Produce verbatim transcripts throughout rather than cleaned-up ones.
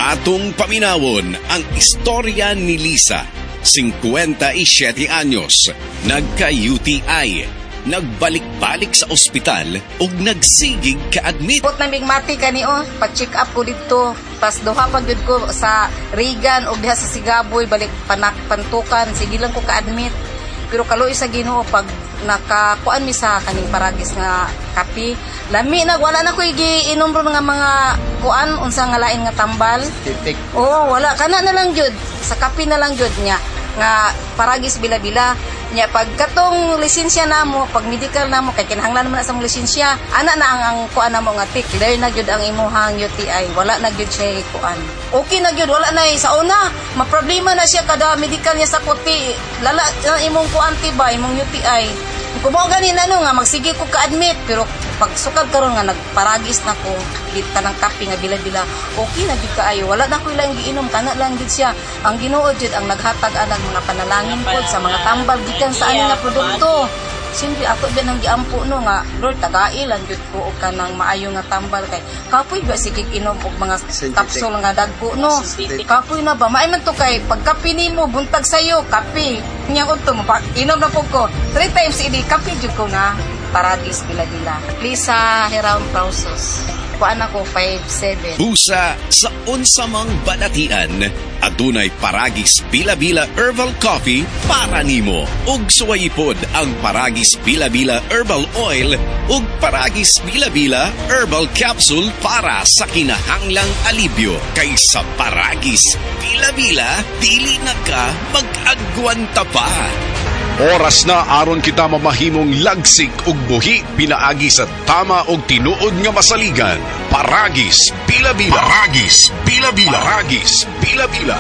Atong paminawon ang istorya ni Lisa, fifty-seven anyos, nagka-U T I, nagbalik-balik sa ospital ug nagsigig ka-admit. Put na migmati kani o, pag-check up ko dito. Pas duha pag yun ko sa Regan ug diha sa Sigaboy, balik panak pantukan, sige lang ko ka-admit. Pero kaluoy sa Ginoo pag nakakuan mi sa kaning paragis nga kapi, lami na wala na ko giinom ron nga mga kuan unsa nga lain nga tambal. Oo, wala kana na lang jud sa kapi na lang jud nya nga paragis bila-bila nya pag katong lisensya namo, pag medical namo kay kinahanglan man sa mong lisensya, ana na ang, ang kuan namo nga tik, clear na jud ang imuhang U T I, wala na jud siya kuan. Okay na jud, wala na sa una, maproblema na siya kada medical niya sa kuti, lala uh, imong kuan tiba, imong U T I. Kung mo ganin ano nga magsige ko ka-admit, pero pag sukad karon nga nagparagis na ko kita ng kape nga bila-bila, okay na jud kaayo, wala na ko ilang giinom, kana lang jud siya. Ang Ginoo jud ang naghatag anang mga panalangin pod sa mga tambal gikan sa ani nga produkto. Siyempre ako din ang giampo no nga Lord tagai lang jud ko og kanang maayo nga tambal kay kapoy ba sige inom og mga kapsul nga dagko no. Kapoy na ba maay man to kay pagkape nimo buntag sayo kape nya ko to inom na pug ko three times idi kape jud ko na paradis bila-bila. Lisa Heraun Pausos. Kuan ako five seven. Busa sa unsamang balatian, adunay paragis bila-bila herbal coffee para nimo. Ug suwayipod ang paragis bila-bila herbal oil ug paragis bila-bila herbal capsule para sa kinahanglang alibyo. Kaysa paragis bila-bila, dili na ka mag-agwanta pa. Oras na aron kita mamahimong lagsik ug buhi pinaagi sa tama og tinuod nga masaligan. Paragis bila-bila. Paragis bila-bila. Paragis bila-bila.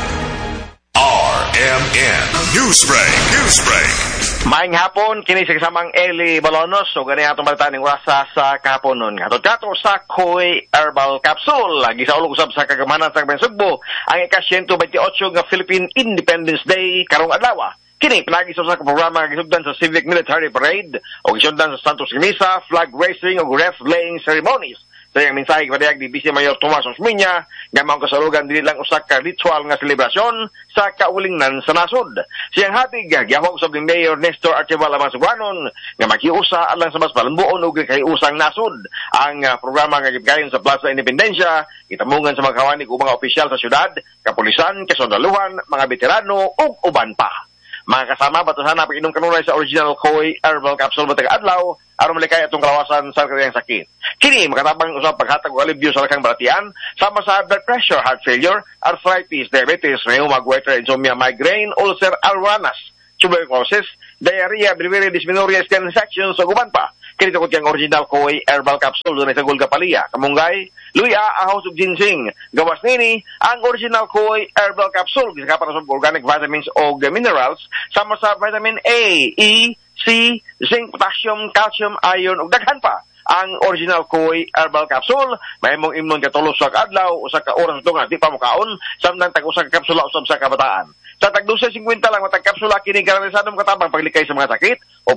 R M N Newsbreak. Newsbreak. Maayong hapon, kini sa kasamang Eli Balonos. So, ganyan atong balitaan ng rasa sa kahapon nun. Kato sa Koy Herbal Capsule. Lagi sa ulog usab sa kagamanan sa Sugbo. Ang ika one twenty-eight nga Philippine Independence Day karong adlaw. Kini pinagi sa usa ka programa gisugdan sa Civic Military Parade o gisugdan sa Santos Misa, flag raising o ref laying ceremonies. Sa iyang mensahe gipadayag ni Vice Mayor Tomas Osmeña nga mao kasalugan dili lang usa ka ritual nga selebrasyon sa kaulingnan sa nasod. Siyang hatig gihawag usab ni Mayor Nestor Archibald Amasugranon nga maghiusa alang sa mas palambuon ug kayusang nasod. Ang uh, programa nga gigayon sa Plaza Independencia gitamungan sa mga kawanig ug mga opisyal sa syudad, kapulisan, kasundaluhan, mga veterano ug uban pa. Mga kasama, batasan na pag-inom kanunay sa original Koy Herbal Capsule batag adlaw aron malikay atong kalawasan sa kaniyang sakit. Kini makatabang usab paghatag og alibyo sa lakang balatian sama sa blood pressure, heart failure, arthritis, diabetes, rheumatoid, goiter, insomnia, migraine, ulcer, alwanas, tuberculosis, diarrhea, biliary dysmenorrhea, skin infections ug uban pa. Kini tukod kang original Koy Herbal Capsule dunay sa Gulgapalia, kamunggay, luya, ahos ug ginseng. Gawas nini ang original Koy Herbal Capsule gisakapan sa organic vitamins o minerals sama sa vitamin A, E, C, zinc, potassium, calcium, iron ug daghan pa. Ang original Koy Herbal Capsule may mong imnon katulos sa adlaw usa ka oras tunga di pa mokaon samtang tag usa ka kapsula usab sa kabataan. Sa tag two fifty lang matag kapsula kini garantisadong katabang paglikay sa mga sakit o